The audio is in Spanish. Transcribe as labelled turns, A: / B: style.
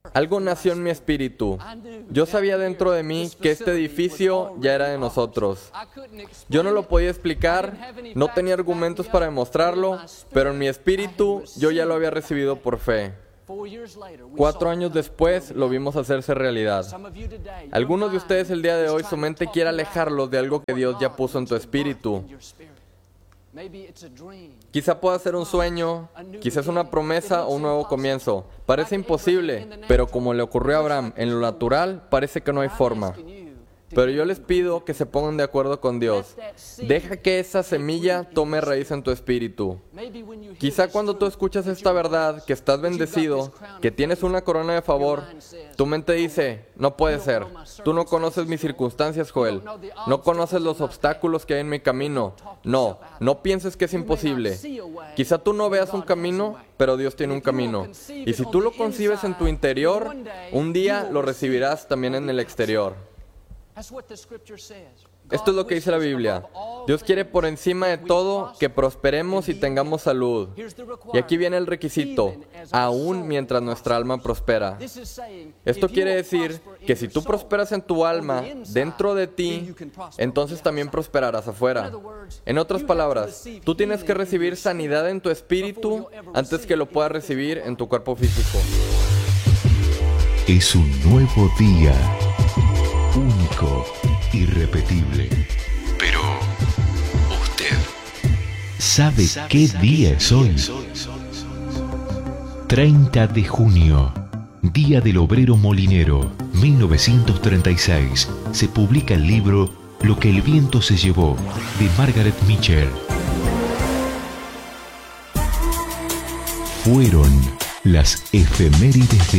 A: Algo nació en mi espíritu. Yo sabía dentro de mí que este edificio ya era de nosotros. Yo no lo podía explicar, no tenía argumentos para demostrarlo, pero en mi espíritu yo ya lo había recibido por fe. 4 años después lo vimos hacerse realidad. Algunos de ustedes el día de hoy su mente quiere alejarlos de algo que Dios ya puso en tu espíritu. Quizá pueda ser un sueño, quizás una promesa o un nuevo comienzo. Parece imposible, pero como le ocurrió a Abraham, en lo natural parece que no hay forma. Pero yo les pido que se pongan de acuerdo con Dios. Deja que esa semilla tome raíz en tu espíritu. Quizá cuando tú escuchas esta verdad, que estás bendecido, que tienes una corona de favor, tu mente dice, no puede ser. Tú no conoces mis circunstancias, Joel. No conoces los obstáculos que hay en mi camino. No pienses que es imposible. Quizá tú no veas un camino, pero Dios tiene un camino. Y si tú lo concibes en tu interior, un día lo recibirás también en el exterior. Esto es lo que dice la Biblia. Dios quiere por encima de todo que prosperemos y tengamos salud. Y aquí viene el requisito, aún mientras nuestra alma prospera. Esto quiere decir que si tú prosperas en tu alma, dentro de ti, entonces también prosperarás afuera. En otras palabras, tú tienes que recibir sanidad en tu espíritu antes que lo puedas recibir en tu cuerpo físico.
B: Es un nuevo día. Único, irrepetible. Pero, ¿usted sabe qué día es hoy? 30 de junio, Día del Obrero Molinero, 1936. Se publica el libro Lo que el viento se llevó, de Margaret Mitchell. Fueron las efemérides de